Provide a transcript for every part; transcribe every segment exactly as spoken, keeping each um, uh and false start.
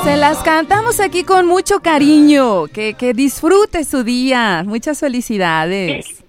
Se las cantamos aquí con mucho cariño. Que, que disfrute su día. Muchas felicidades.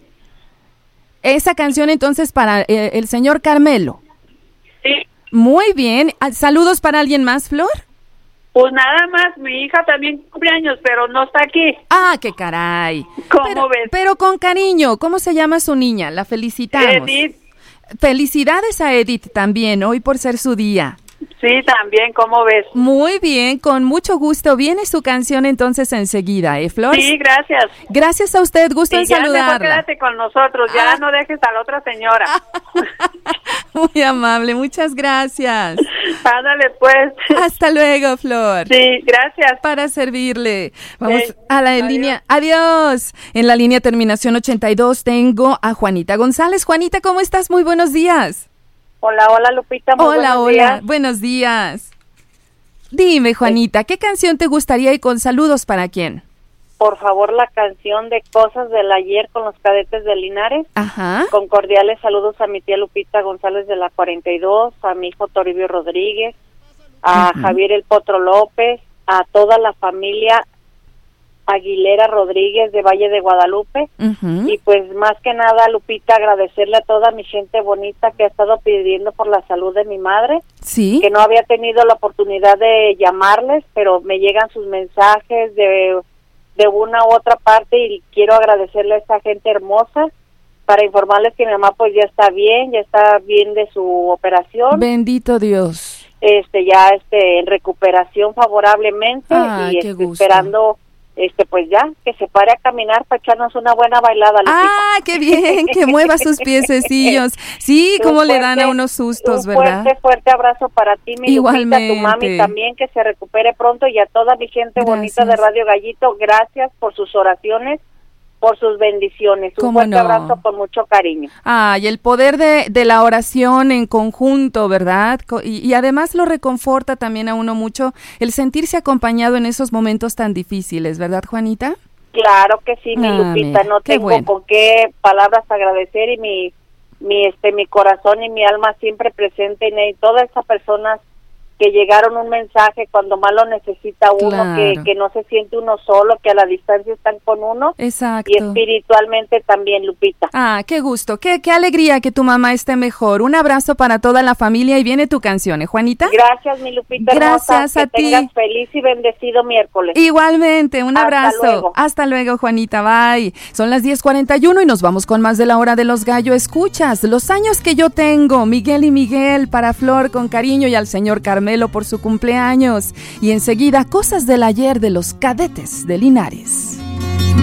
Esa canción entonces para eh, el señor Carmelo. Sí. Muy bien. ¿Saludos para alguien más, Flor? Pues nada más, mi hija también cumpleaños, pero no está aquí. Ah, qué caray. ¿Cómo pero, ves? Pero con cariño. ¿Cómo se llama su niña? La felicitamos. Edith. Felicidades a Edith también, hoy por ser su día. Sí, también, ¿cómo ves? Muy bien, con mucho gusto. Viene su canción entonces enseguida, ¿eh, Flor? Sí, gracias. Gracias a usted, gusto y en ya saludarla. mejor quédate con nosotros, ya Ah. no dejes a la otra señora. Muy amable, muchas gracias. Ándale, pues. Hasta luego, Flor. Sí, gracias. Para servirle. Vamos Sí. a la en Adiós. línea. Adiós. En la línea terminación ochenta y dos tengo a Juanita González. Juanita, ¿cómo estás? Muy buenos días. Hola, hola, Lupita. Muy Hola, buenos hola. días. Buenos días. Dime, Juanita, ¿qué canción te gustaría y con saludos para quién? Por favor, la canción de Cosas del Ayer con los Cadetes de Linares. Ajá. Con cordiales saludos a mi tía Lupita González de la cuarenta y dos, a mi hijo Toribio Rodríguez, a Ujú. Javier El Potro López, a toda la familia Aguilera Rodríguez de Valle de Guadalupe. Ujú. Y pues más que nada, Lupita, agradecerle a toda mi gente bonita que ha estado pidiendo por la salud de mi madre, Sí. que no había tenido la oportunidad de llamarles, pero me llegan sus mensajes de, de una u otra parte y quiero agradecerle a esta gente hermosa para informarles que mi mamá pues ya está bien, ya está bien de su operación, Bendito Dios. este ya este en recuperación favorablemente. Ay, y qué este, gusto. esperando este pues ya que se pare a caminar para echarnos una buena bailada, Lupita. Ah, qué bien, que mueva sus piececillos. Sí, Un cómo le dan a fuerte- unos sustos, un ¿verdad? fuerte, fuerte abrazo para ti, mi Lupita, tu mami Igualmente. también, que se recupere pronto, y a toda mi gente bonita de Gracias. Radio Gallito, gracias por sus oraciones, por sus bendiciones. Un ¿Cómo fuerte no? abrazo con mucho cariño. Ay, el poder de, de la oración en conjunto, ¿verdad? Co- Y, y además lo reconforta también a uno mucho el sentirse acompañado en esos momentos tan difíciles, ¿verdad, Juanita? Claro que sí, mi Ah, Lupita, mira, no qué tengo bueno. con qué palabras agradecer, y mi mi este mi corazón y mi alma siempre presente en él. Todas esas personas que llegaron un mensaje cuando más lo necesita uno, Claro. que, que no se siente uno solo, que a la distancia están con uno, Exacto. y espiritualmente también, Lupita. Ah, qué gusto, qué, qué alegría que tu mamá esté mejor. Un abrazo para toda la familia y viene tu canción, ¿eh, Juanita? Gracias, mi Lupita Gracias hermosa, a que ti. tengas feliz y bendecido miércoles. Igualmente, un Hasta abrazo. luego. Hasta luego, Juanita, bye. Son las diez cuarenta y uno y nos vamos con más de la hora de los gallo. Escuchas los años que yo tengo, Miguel y Miguel, para Flor con cariño y al señor Carmelo por su cumpleaños. Y enseguida, cosas del ayer de los Cadetes de Linares.